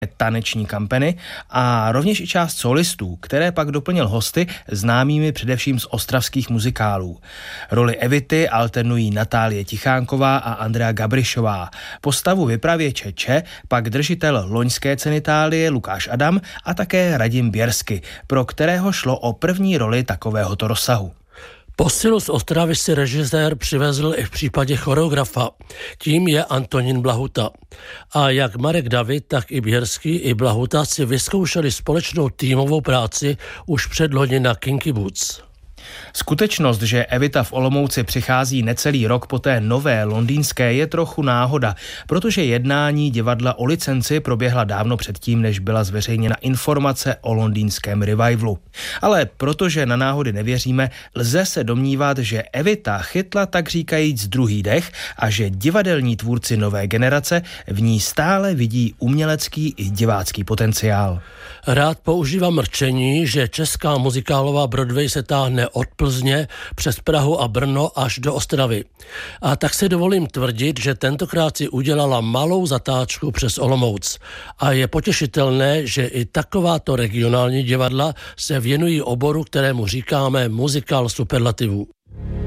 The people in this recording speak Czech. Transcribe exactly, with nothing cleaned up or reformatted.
taneční kampeny a rovněž i část solistů, které pak doplnil hosty známými především z ostravských muzikálů. Roli Evity alternují Natálie Tichánková a Andrea Gabrišová. Postavu vypravěče Če pak držitel loňské ceny Thálie Lukáš Adam a také Radim Běrsky, pro kterého šlo o první roli takovéhoto rozsahu. Posilu z Ostravy si režisér přivezl i v případě choreografa. Tím je Antonín Blahuta. A jak Marek David, tak i Běrský, i Blahuta si vyzkoušeli společnou týmovou práci už předloni na Kinky Boots. Skutečnost, že Evita v Olomouci přichází necelý rok po té nové londýnské, je trochu náhoda, protože jednání divadla o licenci proběhla dávno předtím, než byla zveřejněna informace o londýnském revivalu. Ale protože na náhody nevěříme, lze se domnívat, že Evita chytla tak říkajíc druhý dech a že divadelní tvůrci nové generace v ní stále vidí umělecký i divácký potenciál. Rád používám rčení, že česká muzikálová Broadway se táhne od Plzně přes Prahu a Brno až do Ostravy. A tak si dovolím tvrdit, že tentokrát si udělala malou zatáčku přes Olomouc. A je potěšitelné, že i takováto regionální divadla se věnují oboru, kterému říkáme muzikál superlativů.